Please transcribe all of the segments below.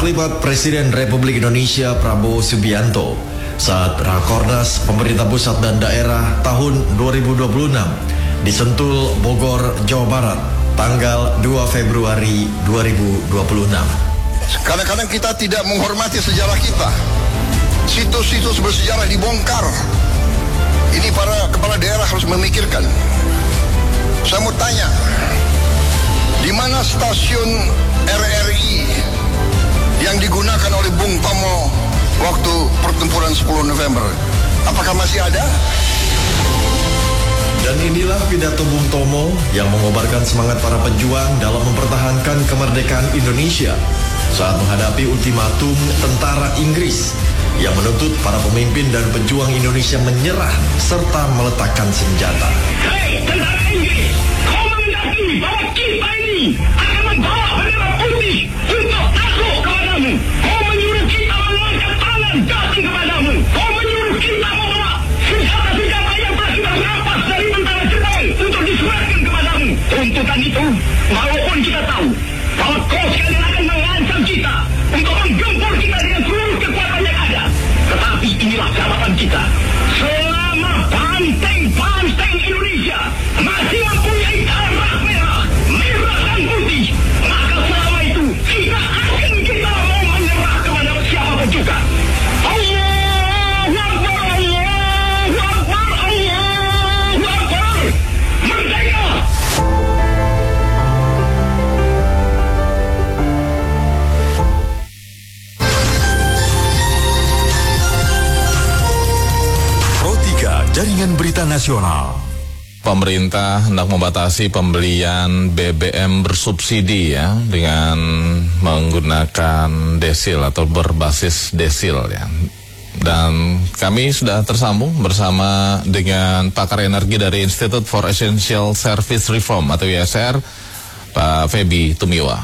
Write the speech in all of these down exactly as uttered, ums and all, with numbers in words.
terlibat Presiden Republik Indonesia Prabowo Subianto saat Rakornas Pemerintah Pusat dan Daerah tahun dua ribu dua puluh enam di Sentul, Bogor, Jawa Barat, tanggal dua Februari dua ribu dua puluh enam. Kadang-kadang kita tidak menghormati sejarah kita. Situs-situs bersejarah dibongkar. Ini para kepala daerah harus memikirkan. Saya mau tanya, di mana stasiun R R I yang digunakan oleh Bung Tomo waktu pertempuran sepuluh November? Apakah masih ada? Dan inilah pidato Bung Tomo yang mengobarkan semangat para pejuang dalam mempertahankan kemerdekaan Indonesia saat menghadapi ultimatum tentara Inggris yang menuntut para pemimpin dan pejuang Indonesia menyerah serta meletakkan senjata. Hei tentara Inggris, kau menghendaki bahwa kita ini akan membawa bendera putih untuk takluk kepadamu. Kau menyuruh kita mengangkat tangan datang kepadamu. Kau menyuruh kita membawa senjata-senjata yang telah kita rampas dari tentara Jepang untuk diserahkan kepadamu. Tuntutan itu, walaupun kita tahu bahwa kau sekalian akan mengancam kita untuk menggempur kita dengan seluruh kekuatan yang ada. Tetapi inilah jawaban kita. Selama banteng-banteng Indonesia masih mempunyai darah merah, merah dan putih, maka selama itu kita akan kita mau menyerah kepada siapapun juga. Allahu Akbar, Allahu Akbar, Allahu Akbar. Merdeka! Jaringan Berita Nasional. Pemerintah hendak membatasi pembelian B B M bersubsidi ya dengan menggunakan desil atau berbasis desil ya. Dan kami sudah tersambung bersama dengan pakar energi dari Institute for Essential Service Reform atau I S R, Pak Feby Tumiwa.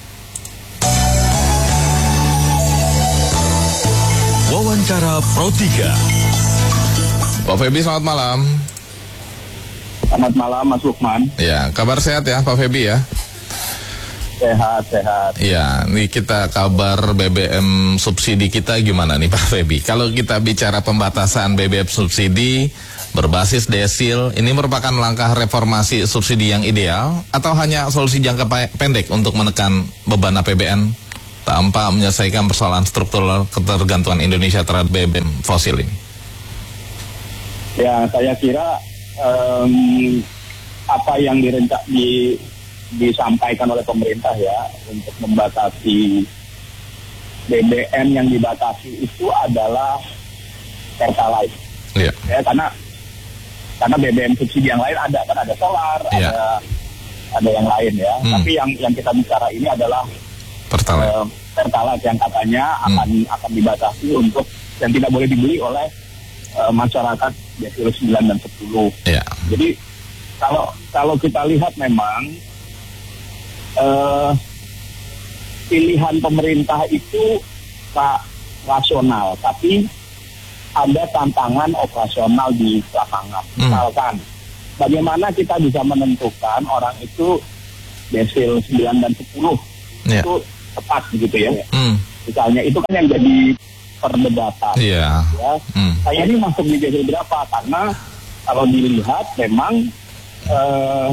Wawancara Pro tiga. Pak Feby, selamat malam. Selamat malam, Mas Lukman. Ya, kabar sehat ya Pak Feby ya? Sehat, sehat. Ya, ini kita kabar B B M subsidi kita gimana nih Pak Feby? Kalau kita bicara pembatasan B B M subsidi berbasis desil, ini merupakan langkah reformasi subsidi yang ideal atau hanya solusi jangka pendek untuk menekan beban A P B N tanpa menyelesaikan persoalan struktural ketergantungan Indonesia terhadap B B M fosil ini? Ya, saya kira um, apa yang direncak di, disampaikan oleh pemerintah ya untuk membatasi B B M yang dibatasi itu adalah Pertalite. Yeah. Ya, karena karena B B M subsidi yang lain ada kan, ada solar, yeah. ada ada yang lain ya. Hmm. Tapi yang yang kita bicara ini adalah Pertalite. Uh, Pertalite yang katanya hmm. akan akan dibatasi untuk yang tidak boleh dibeli oleh uh, masyarakat desil sembilan dan sepuluh. Yeah. Jadi kalau kalau kita lihat memang uh, pilihan pemerintah itu tak rasional, tapi ada tantangan operasional di lapangan. Hmm. Misalkan bagaimana kita bisa menentukan orang itu desil sembilan dan sepuluh yeah. itu tepat begitu ya. Hmm. Misalnya itu kan yang jadi perdebatan. Yeah. Ya. Hmm. Saya ini masuk di desil berapa? Karena kalau dilihat memang eh,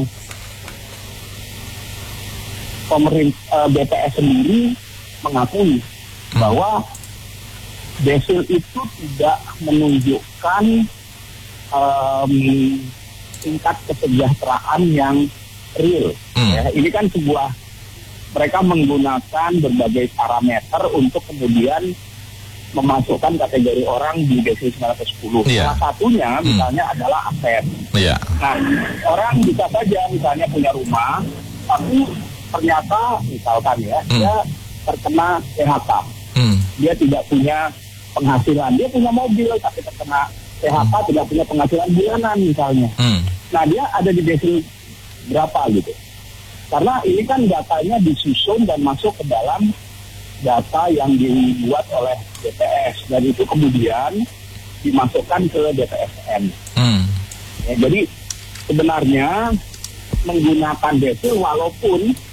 pemerintah eh, B P S sendiri mengakui hmm. bahwa desil itu tidak menunjukkan um, tingkat kesejahteraan yang real. Hmm. Ya, ini kan sebuah, mereka menggunakan berbagai parameter untuk kemudian memasukkan kategori orang di desil sembilan ratus sepuluh. Yeah. Salah satunya misalnya hmm. adalah aset. Yeah. Nah, orang bisa saja misalnya punya rumah, tapi ternyata misalkan ya, hmm. dia terkena P H K. Hmm. Dia tidak punya penghasilan, dia punya mobil tapi terkena P H K, hmm. tidak punya penghasilan bulanan misalnya. Hmm. Nah, dia ada di desil berapa gitu. Karena ini kan datanya disusun dan masuk ke dalam data yang dibuat oleh B P S dan itu kemudian dimasukkan ke D P S N. Hmm. Ya, jadi sebenarnya menggunakan desil walaupun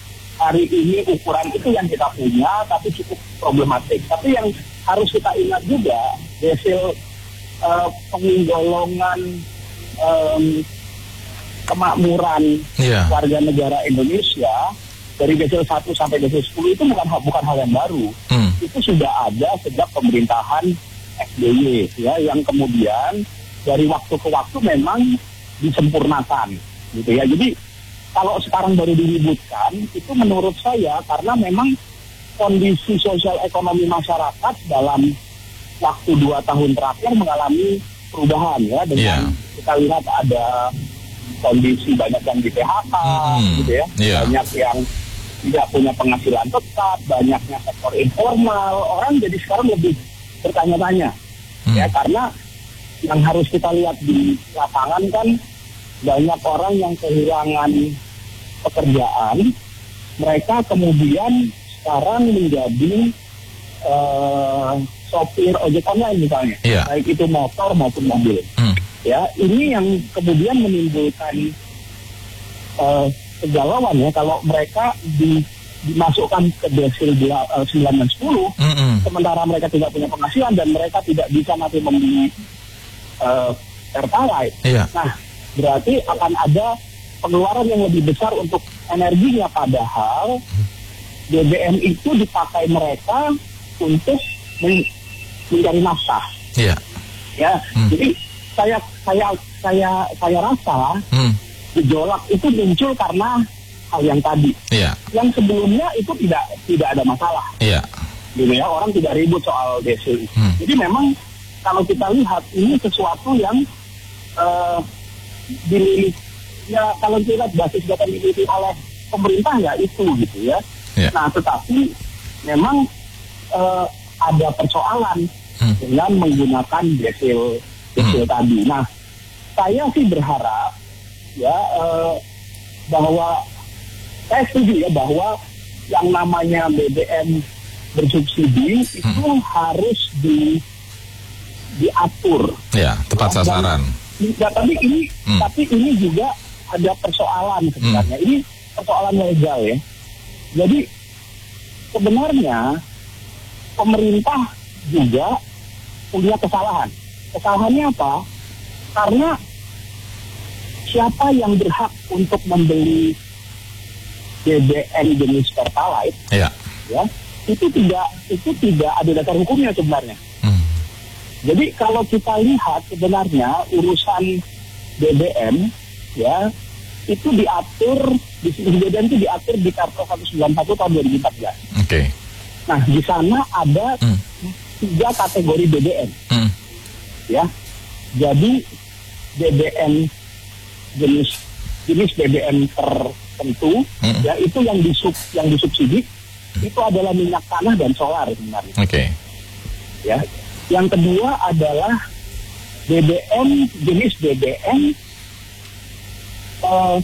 hari ini ukuran itu yang kita punya, tapi cukup problematik. Tapi yang harus kita ingat juga, desil uh, penggolongan um, kemakmuran yeah. warga negara Indonesia dari desil satu sampai desil sepuluh itu bukan bukan hal yang baru. Hmm. Itu sudah ada sejak pemerintahan S B Y ya, yang kemudian dari waktu ke waktu memang disempurnakan gitu ya. Jadi kalau sekarang baru diributkan itu menurut saya karena memang kondisi sosial ekonomi masyarakat dalam waktu dua tahun terakhir mengalami perubahan ya, dengan yeah. kita lihat ada kondisi banyak yang di P H K mm-hmm. gitu ya, yeah. banyak yang tidak punya penghasilan tetap, banyaknya sektor informal, orang jadi sekarang lebih bertanya-tanya mm. ya, karena yang harus kita lihat di lapangan kan banyak orang yang kehilangan pekerjaan, mereka kemudian sekarang menjadi uh, sopir ojek online misalnya, yeah. baik itu motor maupun mobil. Mm. Ya, ini yang kemudian menimbulkan uh, kegalauan ya kalau mereka di, dimasukkan ke desil uh, sembilan dan sepuluh, mm-hmm. sementara mereka tidak punya penghasilan dan mereka tidak bisa nanti membeli uh, Pertalite. Yeah. Nah, berarti akan ada pengeluaran yang lebih besar untuk energinya, padahal B B M itu dipakai mereka untuk men- mencari nafkah. Yeah. Ya, mm. jadi saya saya saya saya rasa hmm. gejolak itu muncul karena hal yang tadi. Yeah. Yang sebelumnya itu tidak tidak ada masalah. Yeah. Gitu ya, orang tidak ribut soal desil. Hmm. Jadi memang kalau kita lihat ini sesuatu yang uh, dimiliki ya, kalau kita lihat basis data dimiliki oleh pemerintah ya itu gitu ya. Yeah. Nah, tetapi memang uh, ada persoalan hmm. dengan menggunakan desil desil hmm. tadi. Nah, saya sih berharap ya eh, bahwa saya setuju ya bahwa yang namanya B B M bersubsidi hmm. itu harus di diatur. Ya, tepat ya, sasaran. Dan, ya, tapi ini hmm. tapi ini juga ada persoalan sebenarnya. Hmm. Ini persoalan legal ya. Jadi sebenarnya pemerintah juga punya kesalahan. Kesalahannya apa? Karena siapa yang berhak untuk membeli B B M jenis Pertalite, ya, ya itu tidak itu tidak ada dasar hukumnya sebenarnya. Hmm. Jadi kalau kita lihat sebenarnya urusan B B M, ya itu diatur di B B M itu diatur di Perpres seratus sembilan puluh satu tahun dua ribu empat belas. Oke. Okay. Nah di sana ada hmm. tiga kategori B B M, hmm. ya. Jadi B B M jenis jenis B B M tertentu, hmm. ya itu yang disub yang disubsidi hmm. itu adalah minyak tanah dan solar sebenarnya. Oke. Okay. Ya. Yang kedua adalah B B M jenis B B M uh,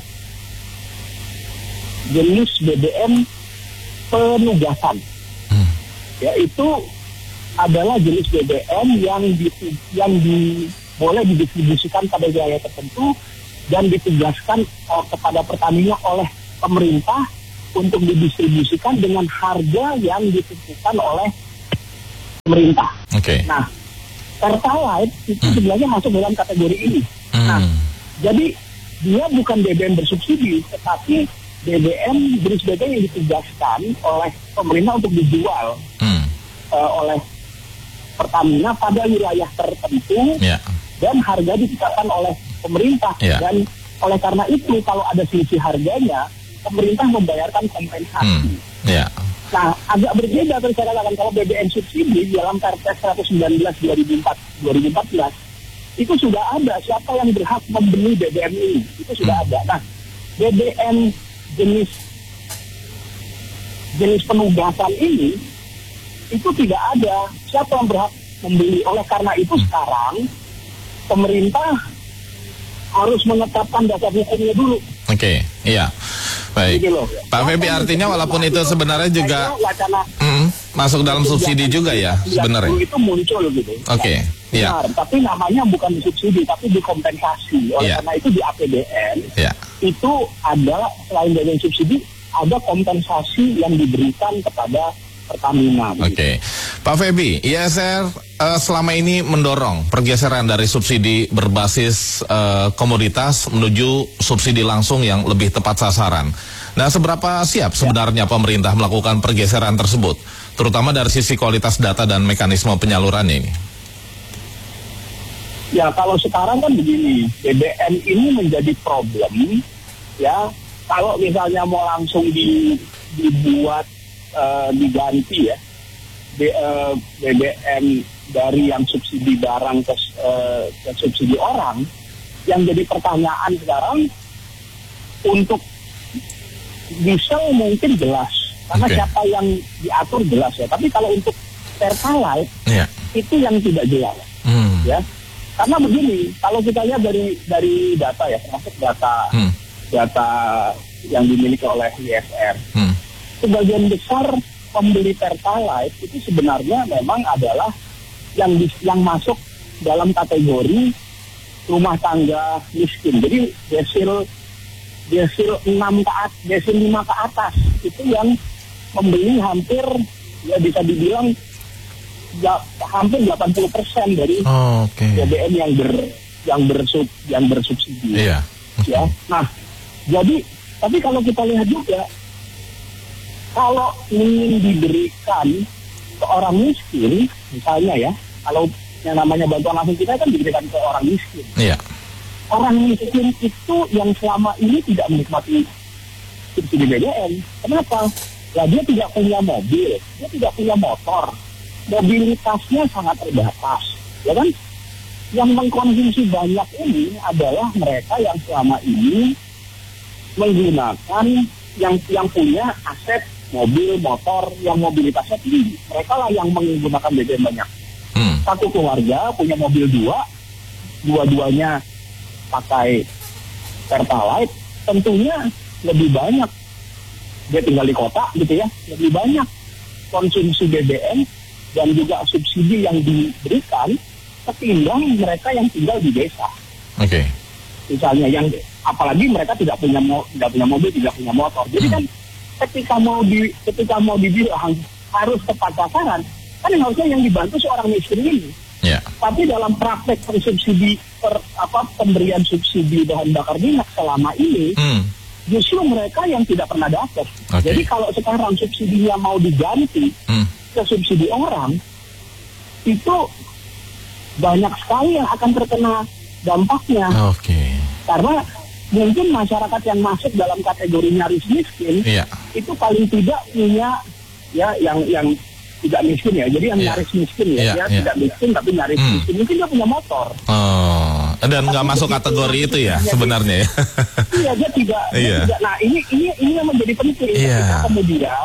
jenis B B M penugasan. Hmm. Ya itu adalah jenis B B M yang di, yang di boleh didistribusikan pada wilayah tertentu dan ditugaskan oh, kepada Pertamina oleh pemerintah untuk didistribusikan dengan harga yang ditentukan oleh pemerintah. Oke. Okay. Nah, Pertalite itu hmm. sebenarnya masuk dalam kategori ini. Hmm. Nah, jadi dia bukan B B M bersubsidi, tetapi B B M jenis B B M yang ditugaskan oleh pemerintah untuk dijual hmm. uh, oleh Pertamina pada wilayah tertentu. Yeah. Dan harga ditetapkan oleh pemerintah. Yeah. Dan oleh karena itu kalau ada selisih harganya, pemerintah membayarkan kompensasi. Hmm. Yeah. Nah, agak berbeda tadi saya katakan kalau B B M subsidi dalam Perpres seratus sembilan belas dua ribu empat belas itu sudah ada siapa yang berhak membeli B B M ini. Itu sudah hmm. ada. Nah, B B M jenis jenis penugasan ini itu tidak ada siapa yang berhak membeli. Oleh karena itu hmm. sekarang pemerintah harus menetapkan dasar hukumnya dulu. Oke, okay, iya. Baik. Gitu Pak Febi, artinya walaupun itu sebenarnya juga wacana, mm, masuk dalam subsidi juga ya sebenarnya. Itu muncul gitu. Oke, okay, iya. Tapi namanya bukan subsidi tapi dikompensasi. Oleh yeah. karena itu di A P B N yeah. itu ada selain dari subsidi ada kompensasi yang diberikan kepada Pertamina. Oke, okay. Pak Feby, I S R uh, selama ini mendorong pergeseran dari subsidi berbasis uh, komoditas menuju subsidi langsung yang lebih tepat sasaran. Nah, seberapa siap sebenarnya pemerintah melakukan pergeseran tersebut, terutama dari sisi kualitas data dan mekanisme penyalurannya ini? Ya, kalau sekarang kan begini, B B M ini menjadi problem, ya. Kalau misalnya mau langsung di, dibuat Uh, diganti ya B, uh, B B M dari yang subsidi barang ke, uh, ke subsidi orang, yang jadi pertanyaan sekarang untuk diesel mungkin jelas karena okay. siapa yang diatur jelas ya, tapi kalau untuk Pertalite yeah. itu yang tidak jelas hmm. ya, karena begini, kalau kita lihat dari dari data ya, termasuk data hmm. data yang dimiliki oleh I S R, hmm. sebagian besar pembeli Pertalite itu sebenarnya memang adalah yang di, yang masuk dalam kategori rumah tangga miskin. Jadi desil desil enam ke atas, desil lima ke atas itu yang membeli hampir ya bisa dibilang ya, hampir delapan puluh persen dari oh, okay. B B M yang ber yang bersub yang bersubsidi. Iya. Ya. Nah, jadi tapi kalau kita lihat juga, kalau ingin diberikan ke orang miskin, misalnya ya, kalau yang namanya bantuan langsung kita kan diberikan ke orang miskin. Iya. Orang miskin itu yang selama ini tidak menikmati subsidi B B M. Kenapa? Ya dia tidak punya mobil, dia tidak punya motor, mobilitasnya sangat terbatas, ya kan? Yang mengkonsumsi banyak ini adalah mereka yang selama ini menggunakan yang yang punya aset mobil, motor, yang mobilitasnya tinggi. Mereka lah yang menggunakan B B M banyak. Hmm. Satu keluarga punya mobil dua, dua-duanya pakai Pertalite, tentunya lebih banyak. Dia tinggal di kota gitu ya, lebih banyak konsumsi B B M dan juga subsidi yang diberikan ketimbang mereka yang tinggal di desa. Oke. Okay. Misalnya yang apalagi mereka tidak punya mo, tidak punya mobil, tidak punya motor. Jadi hmm. kan ketika mau di ketika mau dibilang harus tepat sasaran, kan yang harusnya yang dibantu seorang miskin ini. Yeah. Tapi dalam praktek persubsidi per, apa pemberian subsidi bahan bakar minyak selama ini, hmm. justru mereka yang tidak pernah dapat. Okay. Jadi kalau sekarang subsidinya mau diganti hmm. ke subsidi orang, itu banyak sekali yang akan terkena dampaknya. Oke. Okay. Karena mungkin masyarakat yang masuk dalam kategori nyaris miskin, yeah. itu paling tidak punya ya yang yang tidak miskin ya. Jadi yang yeah. nyaris miskin ya, yeah, dia yeah. tidak miskin tapi nyaris hmm. miskin. Mungkin dia punya motor. Oh, dan nggak masuk kategori itu ya dia, sebenarnya ya. Iya, dia tidak, dia yeah. tidak. Nah, ini ini ini yang menjadi penting. Yeah. Kemudian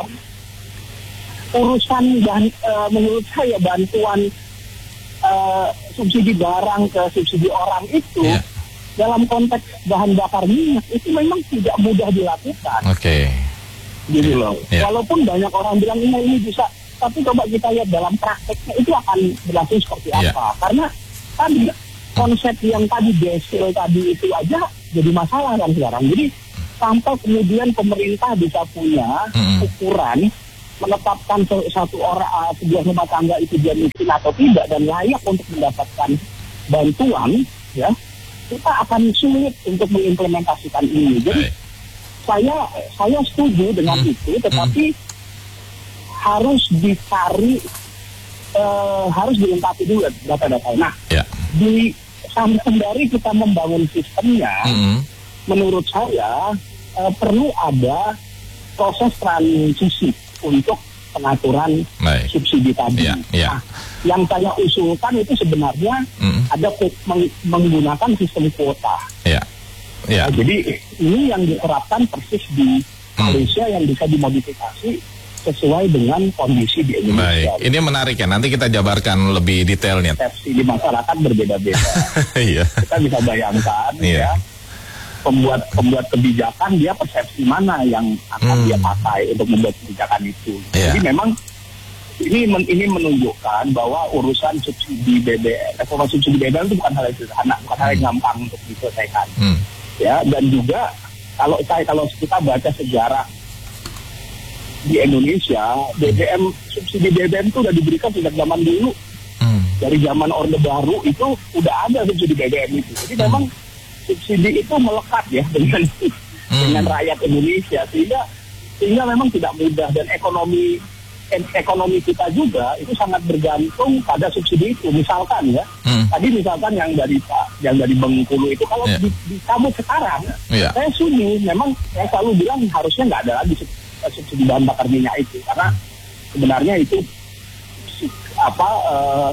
urusan dan uh, menurut saya bantuan uh, subsidi barang ke subsidi orang itu yeah. dalam konteks bahan bakar minyak itu memang tidak mudah dilakukan. Oke. Okay. Gitu loh. Yeah. Walaupun banyak orang bilang ini ini bisa, tapi coba kita lihat dalam prakteknya itu akan berlangsung seperti yeah. apa. Karena tadi konsep yang tadi desil tadi itu aja jadi masalah kan sekarang. Jadi sampai kemudian pemerintah bisa punya mm-hmm. ukuran menetapkan satu orang uh, sebuah rumah tangga itu dia miskin atau tidak dan layak untuk mendapatkan bantuan, ya. Kita akan sulit untuk mengimplementasikan ini. Jadi Hai. saya saya setuju dengan hmm. itu, tetapi hmm. harus dicari, uh, harus dilengkapi dulu data-data. Nah, ya. di sembari kita membangun sistemnya, hmm. menurut saya uh, perlu ada proses transisi untuk pengaturan Baik. subsidi tadi. Ya, ya. Nah, yang saya usulkan itu sebenarnya mm. ada meng- menggunakan sistem kuota. Ya. Ya. Nah, jadi ini yang diterapkan persis di Malaysia mm. yang bisa dimodifikasi sesuai dengan kondisi di Indonesia. Baik. Ini menarik ya. Nanti kita jabarkan lebih detailnya. Persepsi di masyarakat berbeda-beda. Iya. Kita bisa bayangkan yeah. ya. Pembuat pembuat kebijakan dia persepsi mana yang akan hmm. dia pakai untuk membuat kebijakan itu. Yeah. Jadi memang ini men, ini menunjukkan bahwa urusan subsidi B B M, reformasi subsidi B B M itu bukan hal yang sederhana, bukan hmm. hal yang gampang untuk diselesaikan. Hmm. Ya, dan juga kalau saya kalau kita baca sejarah di Indonesia B B M, subsidi B B M itu udah diberikan sejak zaman dulu. Hmm. Dari zaman Orde Baru itu udah ada subsidi B B M itu. Jadi Hmm. memang subsidi itu melekat ya dengan Hmm. dengan rakyat Indonesia, sehingga sehingga memang tidak mudah, dan ekonomi ek- ekonomi kita juga itu sangat bergantung pada subsidi itu. Misalkan ya, Hmm. tadi misalkan yang dari Pak yang dari Bengkulu itu kalau Yeah. di, dicabut sekarang, Yeah. saya suni memang saya selalu bilang harusnya nggak ada lagi sub- subsidi bahan bakar minyak itu, karena sebenarnya itu apa eh,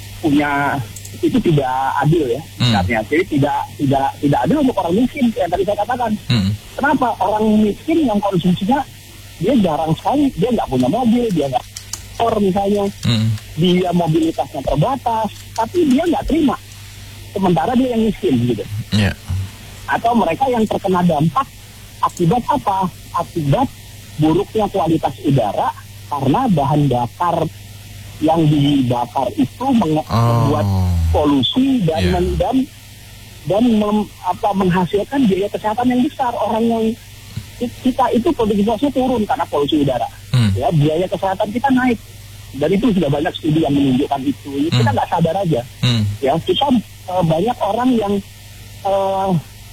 punya itu tidak adil ya sebenarnya. Hmm. Jadi tidak tidak tidak adil untuk orang miskin yang tadi saya katakan. Hmm. Kenapa orang miskin yang konsumsinya dia jarang sekali, dia nggak punya mobil, dia nggak motor misalnya, Hmm. dia mobilitasnya terbatas, tapi dia nggak terima. Sementara dia yang miskin gitu. Ya. Atau mereka yang terkena dampak akibat apa? Akibat buruknya kualitas udara karena bahan bakar yang dibakar itu meng- Oh. membuat polusi dan Yeah. men- dan dan mem- apa menghasilkan biaya kesehatan yang besar. Orang yang kita itu produktivitasnya turun karena polusi udara. Hmm. Ya, biaya kesehatan kita naik. Dan itu sudah banyak studi yang menunjukkan itu. Kita Hmm. nggak sadar aja. Hmm. Ya, kita eh, banyak orang yang eh,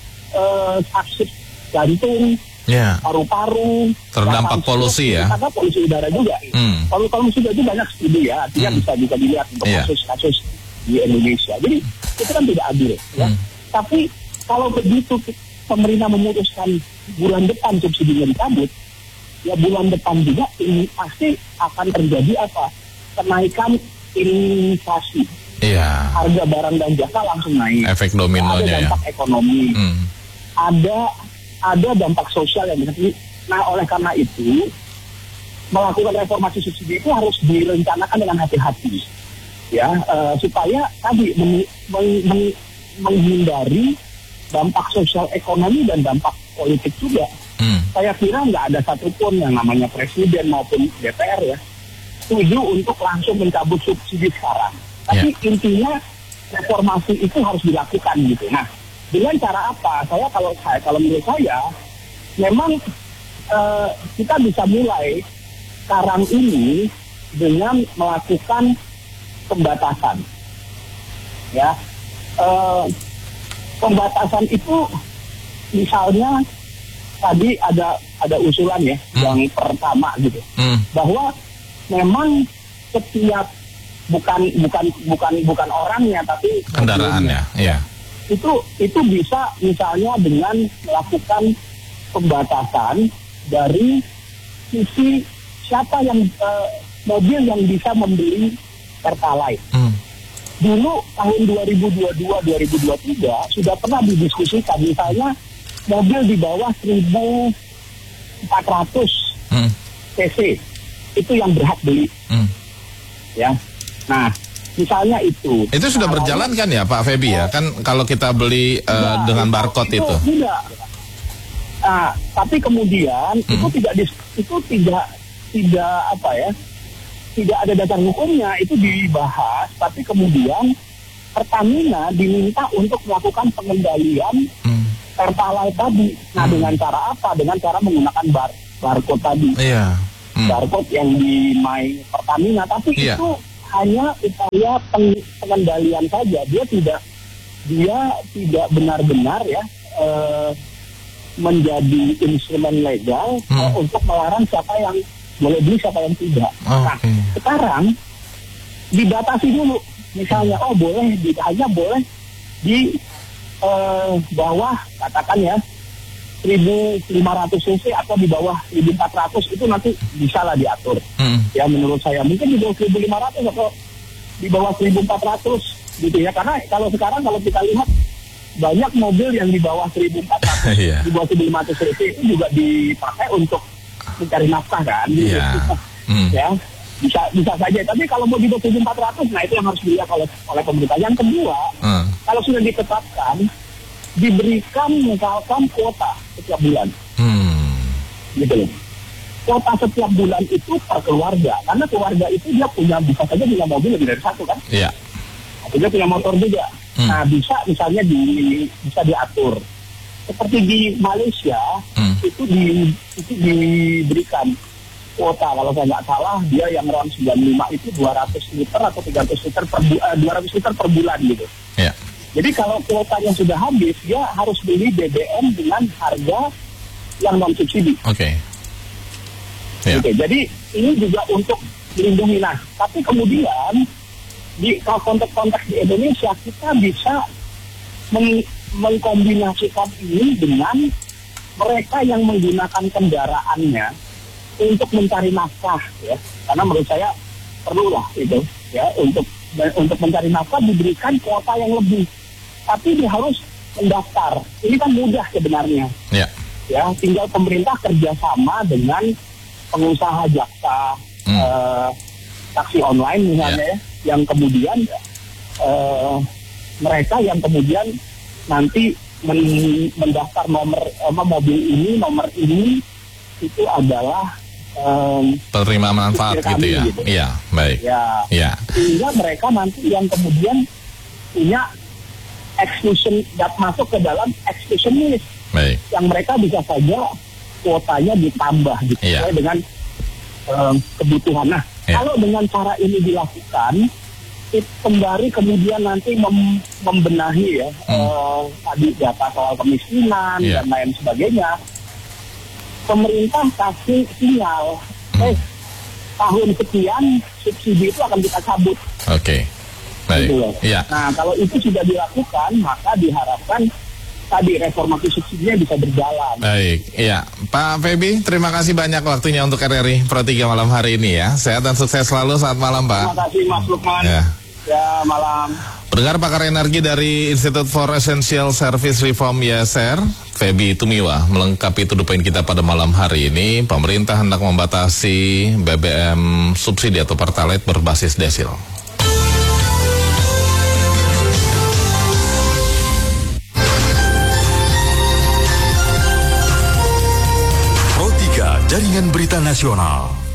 eh, sakit jantung, Ya. paru-paru, Terdampak bahkan polusi stroke, ya. karena polusi udara juga. Hmm. Kalau kalau sudah itu banyak studi ya, artinya Hmm. bisa bisa dilihat untuk Iya. kasus-kasus di Indonesia. Jadi itu kan tidak adil ya. Hmm. Tapi kalau begitu pemerintah memutuskan bulan depan subsidinya dicabut, ya bulan depan juga ini pasti akan terjadi apa? Kenaikan inflasi. Iya. Harga barang dan jasa langsung naik. Efek Ada dominonya ya. dampak ekonomi. Hmm. Ada ada dampak sosial yang bisa. Nah, oleh karena itu melakukan reformasi subsidi itu harus direncanakan dengan hati-hati, ya eh, supaya tadi men- men- men- menghindari dampak sosial ekonomi dan dampak politik juga. Hmm. Saya kira nggak ada satupun yang namanya presiden maupun D P R ya setuju untuk langsung mencabut subsidi sekarang. Tapi intinya reformasi itu harus dilakukan gitu. Nah, dengan cara apa? Saya kalau saya kalau menurut saya memang eh, kita bisa mulai sekarang ini dengan melakukan pembatasan. Ya, eh, pembatasan itu misalnya tadi ada ada usulan ya Hmm. yang pertama gitu, Hmm. bahwa memang setiap bukan bukan bukan bukan orangnya tapi Kendaraannya. Ya. itu itu bisa misalnya dengan melakukan pembatasan dari sisi siapa yang eh, mobil yang bisa membeli Pertalite. Hmm. Dulu tahun dua ribu dua puluh dua dua ribu dua puluh tiga sudah pernah didiskusikan misalnya mobil di bawah seribu empat ratus Hmm. cc itu yang berhak beli Hmm. ya. Nah, misalnya itu. Itu sudah Nah, berjalan kan ya Pak Febi ya? Kan kalau kita beli eh, Tidak, dengan barcode itu. Tidak. Nah, tapi kemudian Hmm. itu tidak dis, itu tidak tidak apa ya? Tidak ada dasar hukumnya, itu dibahas, tapi kemudian Pertamina diminta untuk melakukan pengendalian Hmm. Pertalite tadi. Nah, Hmm. dengan cara apa? Dengan cara menggunakan bar barcode tadi. Iya. Hmm. Barcode yang di My Pertamina, tapi Iya. itu hanya upaya peng- pengendalian saja. Dia tidak dia tidak benar-benar ya eh, menjadi instrumen legal Hmm. eh, untuk melarang siapa yang boleh beli, siapa yang tidak. Oh, Nah, oke. sekarang dibatasi dulu. Misalnya, oh boleh, di, hanya boleh di eh, bawah katakan ya seribu lima ratus cc atau di bawah seribu empat ratus itu nanti bisa lah diatur. Hmm. Ya menurut saya mungkin di bawah seribu lima ratus atau di bawah seribu empat ratus gitu ya, karena kalau sekarang kalau kita lihat banyak mobil yang di bawah seribu empat ratus Iya. di bawah seribu lima ratus cc itu juga dipakai untuk mencari nafkah kan. Iya. Hmm. Ya bisa bisa saja, tapi kalau mau di bawah seribu empat ratus, nah itu yang harus dilihat oleh oleh pemerintah. Yang kedua, Hmm. kalau sudah ditetapkan diberikan misalkan kuota setiap bulan Hmm. gitu loh. Kuota setiap bulan itu per keluarga, karena keluarga itu dia punya, bisa saja punya mobil lebih dari satu kan, Iya. atau dia punya motor juga. Hmm. Nah bisa misalnya di bisa diatur seperti di Malaysia. Hmm. itu di itu diberikan kuota, kalau saya nggak salah dia yang RAM sembilan puluh lima itu dua ratus liter atau tiga ratus liter per bu- uh, dua ratus liter per bulan gitu. Ya. Jadi kalau kuotanya sudah habis, dia harus beli B B M dengan harga yang non subsidi. Oke. Ya. Oke, jadi ini juga untuk melindungi. Nah, tapi kemudian di kalau konteks-konteks di Indonesia kita bisa meng- mengkombinasikan ini dengan mereka yang menggunakan kendaraannya untuk mencari nafkah, ya. Karena menurut saya perlulah itu, ya, untuk untuk mencari nafkah diberikan kuota yang lebih. Tapi dia harus mendaftar. Ini kan mudah sebenarnya. Ya. Ya, tinggal pemerintah kerjasama dengan pengusaha jaksa, Hmm. eh, taksi online misalnya, ya, yang kemudian eh, mereka yang kemudian nanti men- mendaftar nomor eh, mobil ini, nomor ini itu adalah eh, Penerima manfaat supir gitu kami, ya. gitu. Iya, baik. ya, Ya. sehingga mereka nanti yang kemudian punya exclusion, dat masuk ke dalam exclusion list, Baik. yang mereka bisa saja kuotanya ditambah gitu, Iya. sesuai dengan um, kebutuhan. Nah, Iya. kalau dengan cara ini dilakukan, it, sembari kemudian nanti mem, membenahi ya Hmm. eh, tadi data soal kemiskinan Iya. dan lain sebagainya, pemerintah kasih sinyal, Hmm. eh tahun sekian subsidi itu akan kita cabut. Oke. Baik. Gitu loh. Iya. Nah, kalau itu sudah dilakukan, maka diharapkan tadi reformasi subsidinya bisa berjalan. Baik, iya. Pak Feby, terima kasih banyak waktunya untuk R R I Pro tiga malam hari ini ya. Sehat dan sukses selalu, selamat malam Pak. Terima kasih Mas Lukman. Ya. Ya, malam. Pendengar pakar energi dari Institute for Essential Service Reform I S R, Feby Tumiwa, melengkapi to the point kita pada malam hari ini. Pemerintah hendak membatasi B B M subsidi atau Pertalite berbasis desil. Pro tiga Jaringan Berita Nasional.